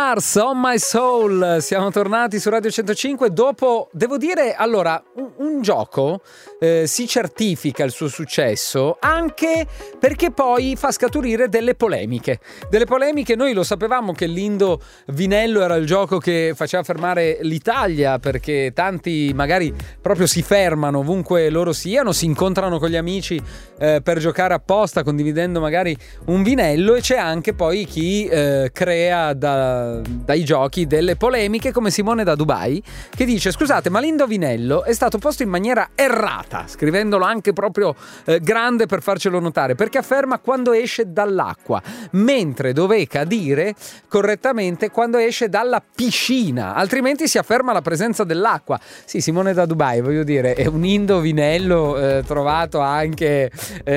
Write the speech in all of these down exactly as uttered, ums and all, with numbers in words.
Mars, On My Soul. Siamo tornati su Radio centocinque dopo, devo dire, allora, un, un gioco eh, si certifica il suo successo anche perché poi fa scaturire delle polemiche. Delle polemiche, noi lo sapevamo che l'Indo Vinello era il gioco che faceva fermare l'Italia, perché tanti magari proprio si fermano ovunque loro siano, si incontrano con gli amici eh, per giocare apposta, condividendo magari un vinello, e c'è anche poi chi eh, crea da, dai giochi delle polemiche, come Simone da Dubai, che dice: scusate, ma l'indovinello è stato posto in maniera errata, scrivendolo anche proprio eh, grande per farcelo notare, perché afferma quando esce dall'acqua, mentre doveva dire correttamente quando esce dalla piscina, altrimenti si afferma la presenza dell'acqua. Sì, Simone da Dubai, voglio dire, è un indovinello eh, trovato anche,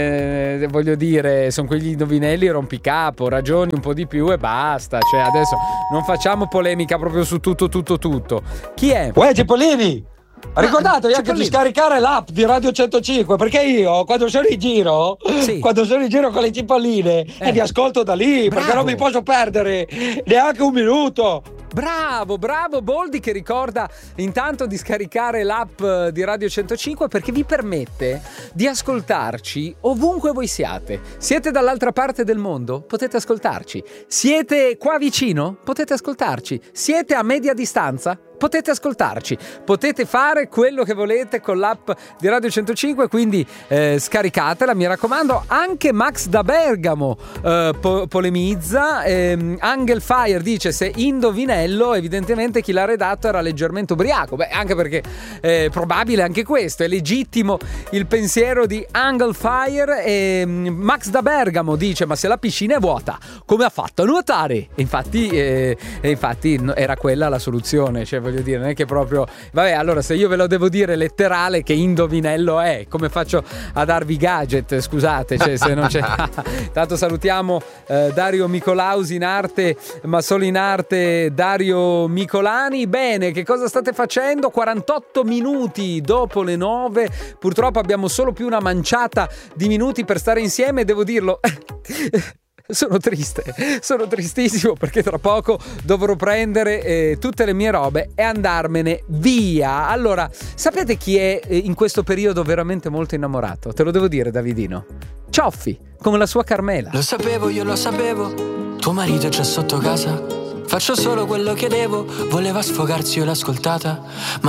eh, voglio dire, sono quegli indovinelli rompicapo, ragioni un po' di più e basta, cioè adesso non facciamo polemica proprio su tutto tutto tutto. Chi è? Uè, Cipollini! Ricordatevi Ah, anche Cipollini. di scaricare l'app di Radio centocinque, perché io quando sono in giro, Sì. quando sono in giro con le cipolline, Eh. eh, vi ascolto da lì, Bravo. perché non mi posso perdere neanche un minuto. Bravo, bravo Boldi, che ricorda intanto di scaricare l'app di Radio centocinque, perché vi permette di ascoltarci ovunque voi siate. Siete dall'altra parte del mondo? Potete ascoltarci. Siete qua vicino? Potete ascoltarci. Siete a media distanza? Potete ascoltarci, potete fare quello che volete con l'app di Radio centocinque, quindi eh, scaricatela, mi raccomando. Anche Max da Bergamo eh, po- polemizza, ehm, Angel Fire dice: se indovinello, evidentemente chi l'ha redatto era leggermente ubriaco. Beh, anche perché è probabile anche questo, è legittimo il pensiero di Angel Fire. E Max da Bergamo dice: ma se la piscina è vuota, come ha fatto a nuotare? E infatti, eh, e infatti era quella la soluzione, cioè voglio dire, non è che proprio, vabbè, allora se io ve lo devo dire letterale che indovinello è, come faccio a darvi gadget, scusate, cioè se non c'è. Tanto salutiamo eh, Dario Micolausi in arte, ma solo in arte Dario Micolani. Bene, che cosa state facendo? quarantotto minuti dopo le nove, purtroppo abbiamo solo più una manciata di minuti per stare insieme, devo dirlo. Sono triste, sono tristissimo, perché tra poco dovrò prendere eh, tutte le mie robe e andarmene via. Allora, sapete chi è eh, in questo periodo veramente molto innamorato? Te lo devo dire, Davidino. Cioffi, come la sua Carmela. Lo sapevo, io lo sapevo, tuo marito è già sotto casa. Faccio solo quello che devo, voleva sfogarsi, io l'ho ascoltata, ma